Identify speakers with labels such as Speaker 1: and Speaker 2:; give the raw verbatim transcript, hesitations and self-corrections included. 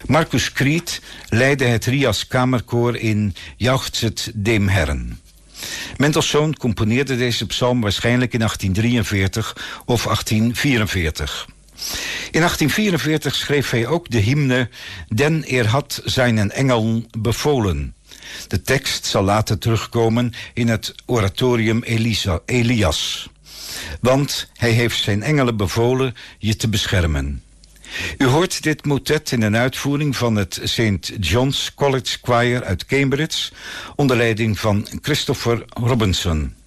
Speaker 1: Marcus Kriet leidde het Rias Kamerkoor in Jauchzet dem Herren. Mendelssohn componeerde deze psalm waarschijnlijk in achttien drieënveertig of achttien vierenveertig. In achttien vierenveertig schreef hij ook de hymne Den er had zijn engel bevolen. De tekst zal later terugkomen in het oratorium Elisa, Elias. Want hij heeft zijn engelen bevolen je te beschermen. U hoort dit motet in een uitvoering van het Saint John's College Choir uit Cambridge onder leiding van Christopher Robinson.